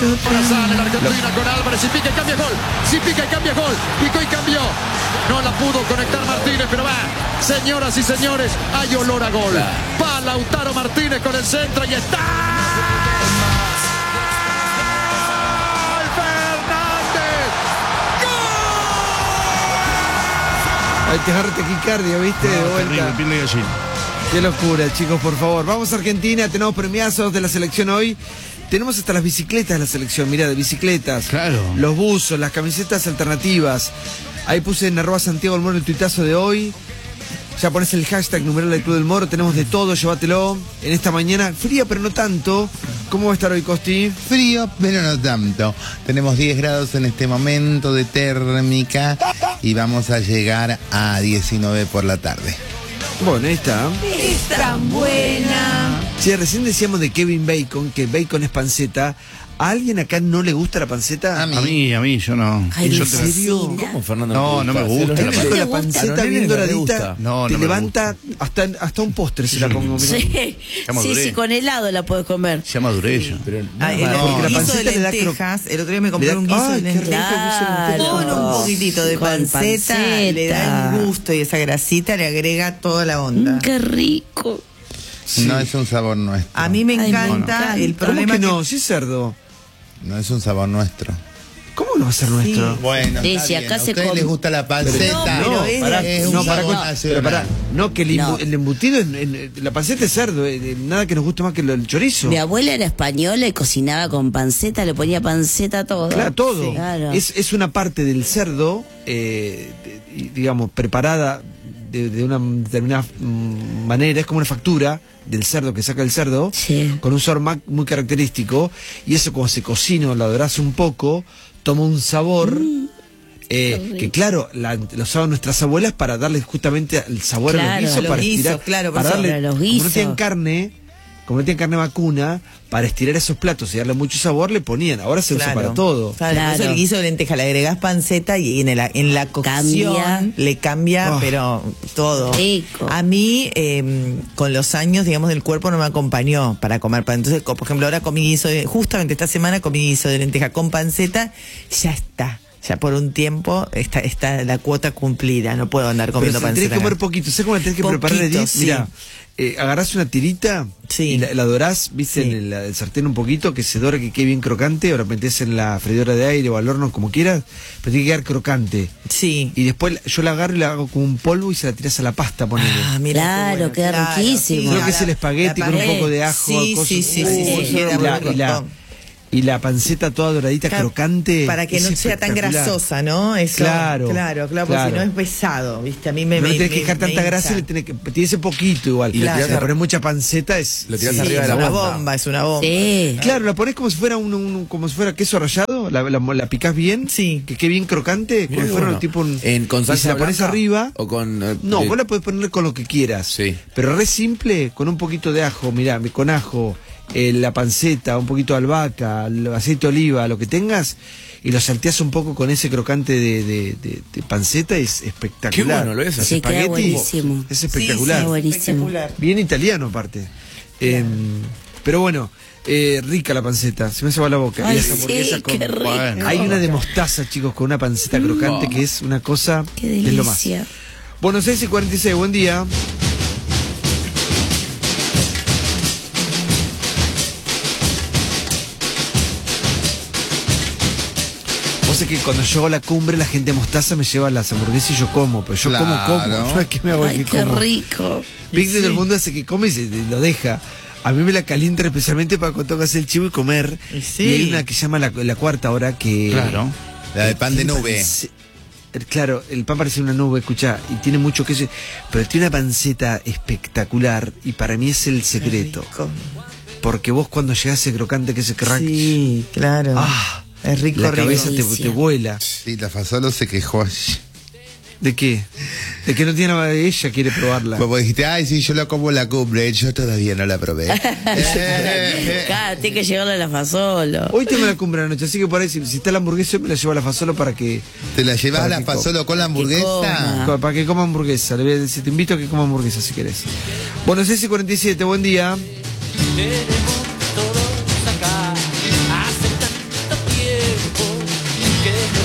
Ahora sale la Argentina con Álvarez y pica y cambia gol. Si pica y cambia gol. Picó y cambió. No la pudo conectar Martínez, pero va. Señoras y señores, hay olor a gol. Va Lautaro Martínez con el centro y está. ¡Fernández! ¡Gol! Hay que agarrar taquicardia, ¿viste? De vuelta. Qué locura, chicos, por favor. Vamos a Argentina, tenemos premiazos de la selección hoy. Tenemos hasta las bicicletas de la selección, mirá, de bicicletas. Claro. Los buzos, las camisetas alternativas. Ahí puse en @Santiago del Moro el tuitazo de hoy. Ya pones el hashtag numeral del Club del Moro. Tenemos de todo, llévatelo. En esta mañana, fría pero no tanto. ¿Cómo va a estar hoy, Costi? Frío, pero no tanto. Tenemos 10 grados en este momento de térmica y vamos a llegar a 19 por la tarde. Bueno, ahí está. Es tan buena. Sí, recién decíamos de Kevin Bacon, que Bacon es panceta. ¿A alguien acá no le gusta la panceta? A mí. A mí, yo no. Ay, Yo me te- fascina. ¿Cómo Fernando? No, no me gusta. Con la gusta? panceta A los bien nenes no les doradita, gusta. No, te no me levanta hasta un postre se la pongo. mirá. Sí, Ya maduré. sí, con helado la puedes comer. Ya maduré yo. Pero porque la guiso de panceta le da lentejas. El otro día me compré le da- un guiso ¡Ay, de qué rico lentejas. guiso de lentejas! Con un poquitito de Con panceta, le da el gusto y esa grasita le agrega toda la onda. Qué rico. No es un sabor nuestro. A mí me Ay, me encanta. encanta. El ¿Cómo problema que es no? Sí es cerdo. No es un sabor nuestro. ¿Cómo no va a ser nuestro? Bueno, Sí, está si bien. acá ¿A se ustedes come- les gusta la panceta? No, pero es un no, sabor pero nacional. pará, no, que el, No. el embutido, la panceta es cerdo, nada que nos guste más que el chorizo. Mi abuela era española y cocinaba con panceta, le ponía panceta a todo. Claro, todo. Sí, claro. Es una parte del cerdo, digamos, preparada de una determinada manera, es como una factura del cerdo que saca el cerdo, Sí. con un sabor muy característico, y eso cuando se cocina o la dorás un poco, toma un sabor que claro, lo usaban nuestras abuelas para darle justamente el sabor Claro, a los guisos, los para guisos, estirar, claro, por para eso, darle, para los como no guisos. tenían carne vacuna, para estirar esos platos y darle mucho sabor le ponían, ahora se usa para todo. Claro, por eso Claro. el guiso de lenteja le agregás panceta y en la cocción Cambia. le cambia, Oh. pero todo. Rico. A mí, con los años, digamos, el cuerpo no me acompañó para comer pan. Entonces, por ejemplo, ahora comí guiso justamente esta semana comí guiso de lenteja con panceta, ya está. Ya por un tiempo está la cuota cumplida, no puedo andar comiendo Pero tenés panceta. que comer poquito. ¿Sabes cómo la tenés que preparar, Poquito, Edith? sí. Mira, agarrás una tirita Sí. y la dorás, viste, Sí. en el sartén un poquito, que se dora, que quede bien crocante, o la metés en la freidora de aire o al horno, como quieras, pero tiene que quedar crocante. Sí. Y después yo la agarro y la hago como un polvo y se la tirás a la pasta, ponele. Ah, mira qué Claro, bueno, queda riquísimo. Creo que es el espagueti con un poco de ajo. Sí, cosas. sí, sí, sí, Uy, sí, queda y la- muy y la- rico. y la panceta toda doradita, Claro, crocante. para que es no sea tan espectacular. grasosa, ¿no? Eso, Claro, claro, porque claro. si no es pesado, ¿viste? A mí me No le tenés me- que dejar me tanta grasa, hincha. le tenés que tiene ese poquito igual. Y le Si tirás le a- pones mucha panceta es. Lo tirás Sí, arriba de es la una bomba. bomba, es una bomba. Sí. Claro, la pones como si fuera como si fuera queso rallado, la picás bien, Sí. que quede bien crocante, como Mirá si fuera bueno. tipo un. Con y salsa se la pones blanca arriba. o con No, vos la podés poner con lo que quieras. Sí. Pero re simple, con un poquito de ajo, mirá, con ajo, la panceta, un poquito de albahaca, el aceite de oliva, lo que tengas, y lo salteás un poco con ese crocante de panceta, es espectacular. Qué bueno lo es, Sí, queda Espagueti buenísimo. es espectacular. Sí, buenísimo. Espectacular. Bien italiano aparte. Pero bueno, rica la panceta, se me hace agua la boca. Ay, Y esa hamburguesa sí, qué rico. Bueno. hay una de mostaza, chicos, con una panceta crocante que es una cosa Qué de lo más. delicia. Bueno, 6:46, buen día. Vos sabés que cuando llego a la cumbre la gente de mostaza me lleva las hamburguesas y yo como, pero yo como, Claro. no es que me hago el Ay, que qué como. rico. Viste, todo el mundo hace que come y se lo deja. A mí me la calientan especialmente para cuando tengo que hacer el chivo y comer. Y sí. Y hay una que se llama la cuarta hora que... Claro. La de pan de nube. Claro, el pan parece una nube, escuchá, y tiene mucho queso, pero tiene una panceta espectacular y para mí es el secreto. Rico. Porque vos cuando llegás a ese crocante que ese crack, Sí, claro. Es rico, la rico. cabeza te Delicia. vuela. Sí, la Fasolo se quejó allí. ¿De qué? De que no tiene nada de ella, quiere probarla. Pues vos dijiste, ay, sí, yo la como en la cumbre, yo todavía no la probé. Claro, tiene que llegarle a la fasolo. Hoy tengo la cumbre de la noche, así que por ahí, si está la hamburguesa, me la llevo a la Fasolo para que... ¿Te la llevas a Para la que Fasolo con la hamburguesa? coma. Para que coma hamburguesa. Le voy a decir, te invito a que coma hamburguesa si querés. Bueno, 6:47, buen día.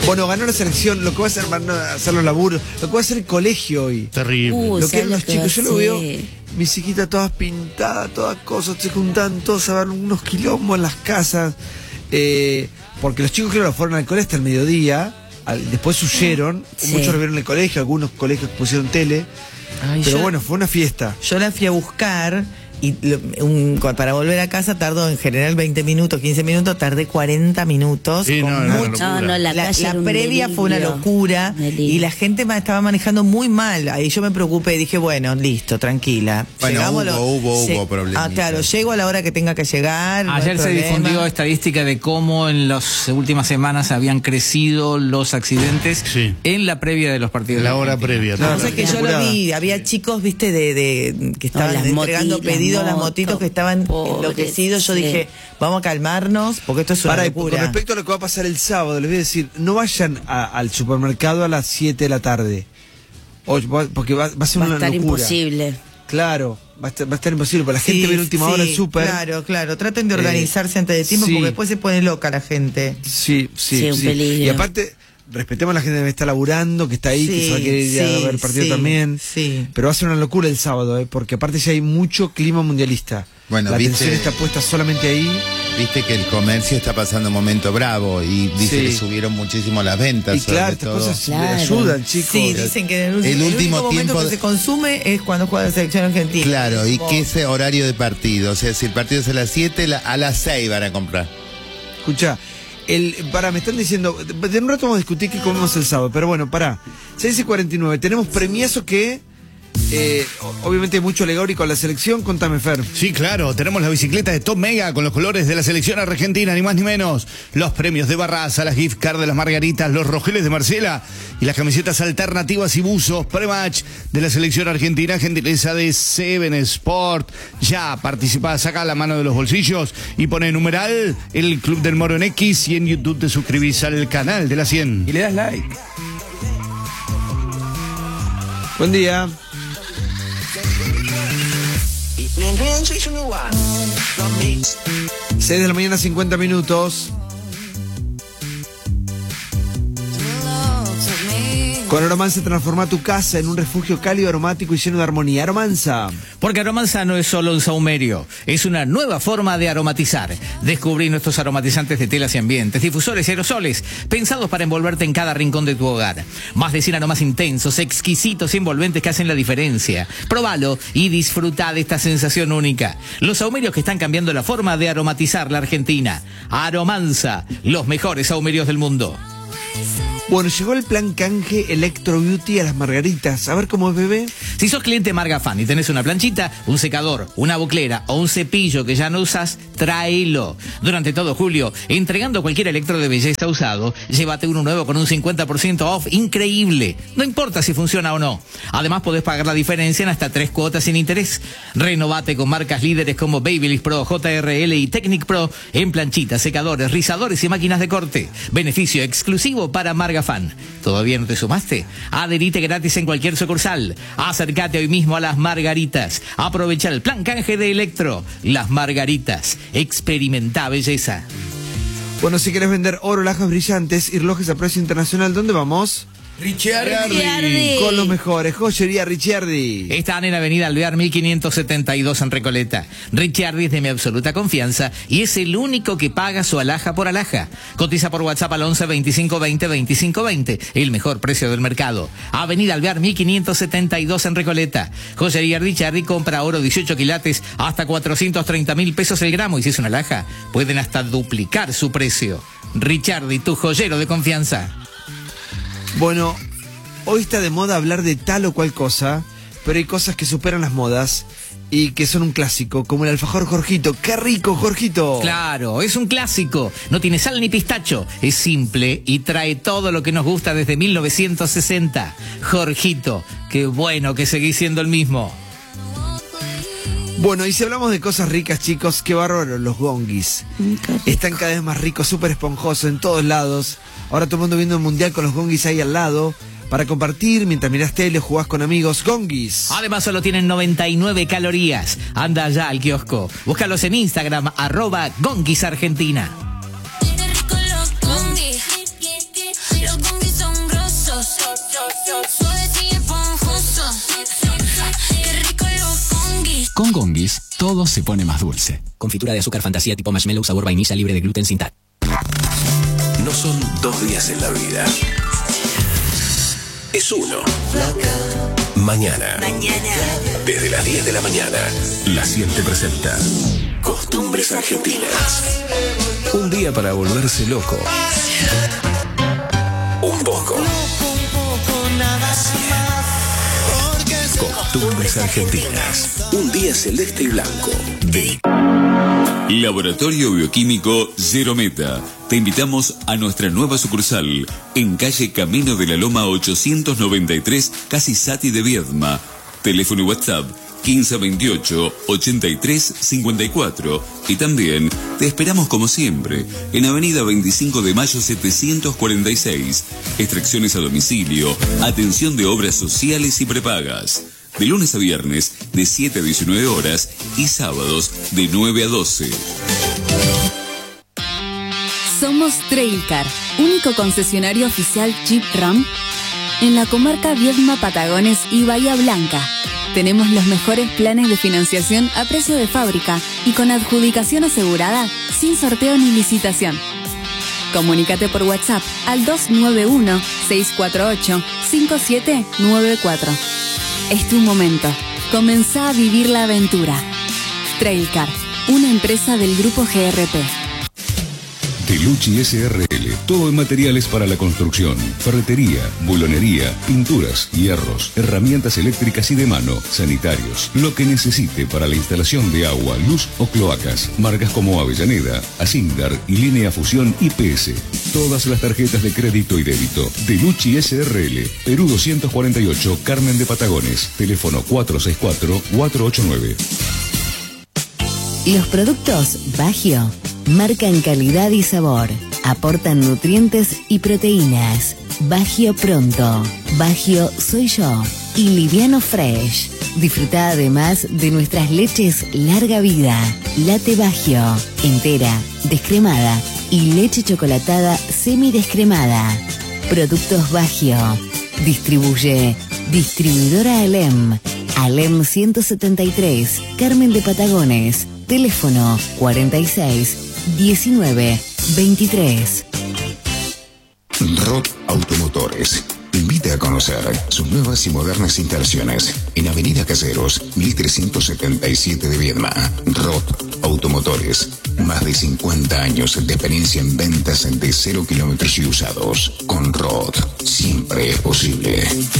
Bueno, ganó la selección, lo que va a hacer, van a hacer los laburos, lo que va a hacer el colegio hoy. Terrible. Lo que eran ¿sabes los que va chicos, yo a lo veo, ser? mis hijitas todas pintadas, todas cosas, se juntan todos a ver unos quilombos en las casas, porque los chicos creo que fueron al colegio hasta el mediodía, después huyeron, Sí. muchos lo vieron en el colegio, algunos colegios pusieron tele, Ay, pero yo- bueno, fue una fiesta. Yo la fui a buscar y para volver a casa tardó en general 20 minutos, 15 minutos, tardé 40 minutos. Sí, con no, era una mucho- locura. No, la La calle era un previa fue una delirio. locura Delirio. y la gente estaba manejando muy mal. Ahí yo me preocupé y dije, bueno, listo, tranquila. Bueno, Llegamos hubo problemitas. claro, llego a la hora que tenga que llegar. no hay Ayer se problema. difundió estadística de cómo en las últimas semanas habían crecido los accidentes Sí. en la previa de los partidos. La de hora Argentina. previa. Claro. O sea que yo lo Apurada. vi, había chicos, viste, que estaban las entregando motos, pedidos, las las motitos motos, que estaban pobres, enloquecidos. Yo sí. dije, vamos a calmarnos, porque esto es una Para, locura. con respecto a lo que va a pasar el sábado, les voy a decir, no vayan al supermercado a las 7 de la tarde, porque va a ser Va a una estar locura. imposible. Claro, va a estar imposible, porque la gente Sí, viene a última hora sí, al súper. Claro, traten de organizarse antes de tiempo, sí. porque después se pone loca la gente. Sí, Sí, un peligro. Y aparte, respetemos a la gente que está laburando, que está ahí, que se va a querer ir a ver el partido también. Sí. Pero va a ser una locura el sábado, porque aparte ya hay mucho clima mundialista. Bueno, la viste- atención está puesta solamente ahí. Viste que el comercio está pasando un momento bravo y dice Sí. que subieron muchísimo las ventas. Y claro, sobre estas todo. cosas Claro. ayudan, chicos. Sí, dicen que en el último momento tiempo que de- se consume es cuando juega la selección argentina. Claro, y Como- que ese horario de partido, o sea, si el partido es a las 7, a las 6 van a comprar. Escucha, me están diciendo, de un rato vamos a discutir qué comemos el sábado, pero bueno, pará. 6:49, tenemos premiazo que, obviamente hay mucho alegórico a la selección, contame, Fer. Sí, claro, tenemos la bicicleta de Top Mega con los colores de la selección argentina, ni más ni menos. Los premios de Barraza, las gift card de las Margaritas, los rojeles de Marcela y las camisetas alternativas y buzos pre-match de la selección argentina, gentileza de Seven Sport. Ya participá, saca la mano de los bolsillos y pone numeral el Club del Moro en X y en YouTube te suscribís al canal de la 100. Y le das like. Buen día. 6 de la mañana, 50 minutos. Con Aromanza transforma tu casa en un refugio cálido, aromático y lleno de armonía. Aromanza. Porque Aromanza no es solo un saumerio, es una nueva forma de aromatizar. Descubrí nuestros aromatizantes de telas y ambientes, difusores y aerosoles, pensados para envolverte en cada rincón de tu hogar. Más de 100 aromas intensos, exquisitos y envolventes que hacen la diferencia. Probalo y disfruta de esta sensación única. Los saumerios que están cambiando la forma de aromatizar la Argentina. Aromanza, los mejores saumerios del mundo. Bueno, llegó el plan canje Electro Beauty a las Margaritas. A ver cómo es, bebé. Si sos cliente Margafan y tenés una planchita, un secador, una buclera o un cepillo que ya no usas, tráelo. Durante todo julio, entregando cualquier electro de belleza usado, llévate uno nuevo con un 50% off increíble. No importa si funciona o no. Además, podés pagar la diferencia en hasta 3 cuotas sin interés. Renovate con marcas líderes como Babyliss Pro, JRL y Technic Pro en planchitas, secadores, rizadores y máquinas de corte. Beneficio exclusivo para Margafan. ¿Todavía no te sumaste? Adherite gratis en cualquier sucursal. Acércate hoy mismo a Las Margaritas. Aprovecha el plan canje de Electro. Las Margaritas. Experimenta belleza. Bueno, si querés vender oro, lajas brillantes y relojes a precio internacional, ¿dónde vamos? Ricciardi. Con los mejores. Joyería Ricciardi. Están en Avenida Alvear 1572 en Recoleta. Ricciardi es de mi absoluta confianza y es el único que paga su alhaja por alhaja. Cotiza por WhatsApp al 11 25 20 25 20. El mejor precio del mercado. Avenida Alvear 1572 en Recoleta. Joyería Ricciardi compra oro 18 quilates hasta 430.000 pesos el gramo. Y si es una alhaja, pueden hasta duplicar su precio. Ricciardi, tu joyero de confianza. Bueno, hoy está de moda hablar de tal o cual cosa, pero hay cosas que superan las modas y que son un clásico, como el alfajor Jorgito. ¡Qué rico, Jorgito! Claro, es un clásico. No tiene sal ni pistacho. Es simple y trae todo lo que nos gusta desde 1960. Jorgito, qué bueno que seguís siendo el mismo. Bueno, y si hablamos de cosas ricas, chicos, qué bárbaro, los gonguis. Están cada vez más ricos, súper esponjosos en todos lados. Ahora todo el mundo viendo el mundial con los gonguis ahí al lado. Para compartir, mientras mirás tele, jugás con amigos, gonguis. Además solo tienen 99 calorías. Anda ya al kiosco. Búscalos en Instagram, @gonguisargentina. todo se pone más dulce. Confitura de azúcar fantasía tipo marshmallow sabor vainilla libre de gluten sin TAC. No son 2 días en la vida. Es uno. Mañana. Desde las 10 de la mañana, La 100 te presenta Costumbres Argentinas. Un día para volverse loco. Un poco. Costumbres Argentinas. Un día celeste y blanco. De Laboratorio Bioquímico Zero Meta. Te invitamos a nuestra nueva sucursal en calle Camino de la Loma 893, casi Sati de Viedma. Teléfono y WhatsApp 1528 83 54. Y también te esperamos como siempre en Avenida 25 de Mayo 746. Extracciones a domicilio, atención de obras sociales y prepagas. De lunes a viernes de 7 a 19 horas y sábados de 9 a 12. Somos Trailcar, único concesionario oficial Jeep Ram en la comarca Viedma, Patagones y Bahía Blanca. Tenemos los mejores planes de financiación a precio de fábrica y con adjudicación asegurada, sin sorteo ni licitación. Comunícate por WhatsApp al 291-648-5794. Es tu momento. Comenzá a vivir la aventura. Trailcar, una empresa del grupo GRP. Delucci SRL, todo en materiales para la construcción, ferretería, bulonería, pinturas, hierros, herramientas eléctricas y de mano, sanitarios, lo que necesite para la instalación de agua, luz o cloacas, marcas como Avellaneda, Asindar y Línea Fusión IPS. Todas las tarjetas de crédito y débito. Delucci SRL, Perú 248, Carmen de Patagones, teléfono 464-489. Los productos Bagio marcan calidad y sabor, aportan nutrientes y proteínas. Bagio Pronto, Bagio Soy Yo y Liviano Fresh. Disfruta además de nuestras leches Larga Vida, Latte Bagio, entera, descremada y leche chocolatada semidescremada. Productos Bagio. Distribuye Distribuidora Alem. Alem 173, Carmen de Patagones. Teléfono 46 19 23. Roth Automotores invita a conocer sus nuevas y modernas instalaciones en Avenida Caseros 1377 de Viedma. Roth Automotores, más de 50 años de experiencia en ventas de 0 kilómetros y usados. Con Roth siempre es posible.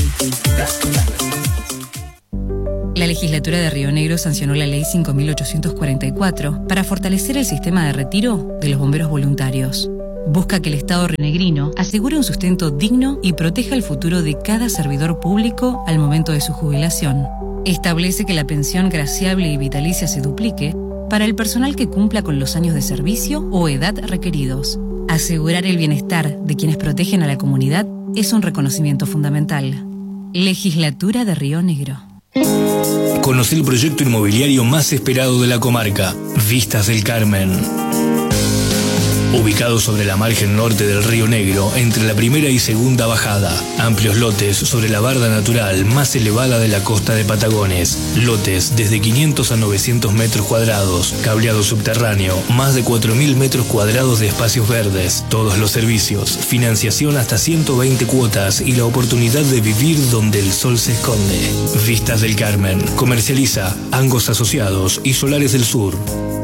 La legislatura de Río Negro sancionó la ley 5.844 para fortalecer el sistema de retiro de los bomberos voluntarios. Busca que el Estado rionegrino asegure un sustento digno y proteja el futuro de cada servidor público al momento de su jubilación. Establece que la pensión graciable y vitalicia se duplique para el personal que cumpla con los años de servicio o edad requeridos. Asegurar el bienestar de quienes protegen a la comunidad es un reconocimiento fundamental. Legislatura de Río Negro. Conocí el proyecto inmobiliario más esperado de la comarca, Vistas del Carmen. Ubicado sobre la margen norte del Río Negro, entre la primera y segunda bajada. Amplios lotes sobre la barda natural más elevada de la costa de Patagones. Lotes desde 500 a 900 metros cuadrados. Cableado subterráneo, más de 4.000 metros cuadrados de espacios verdes. Todos los servicios, financiación hasta 120 cuotas y la oportunidad de vivir donde el sol se esconde. Vistas del Carmen. Comercializa Angos Asociados y Solares del Sur.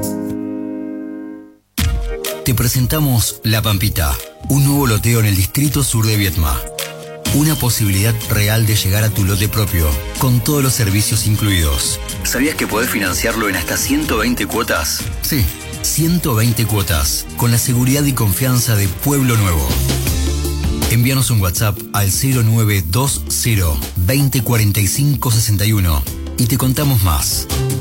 Te presentamos La Pampita, un nuevo loteo en el distrito sur de Viedma. Una posibilidad real de llegar a tu lote propio, con todos los servicios incluidos. ¿Sabías que podés financiarlo en hasta 120 cuotas? Sí, 120 cuotas, con la seguridad y confianza de Pueblo Nuevo. Envíanos un WhatsApp al 0920 2045 61 y te contamos más.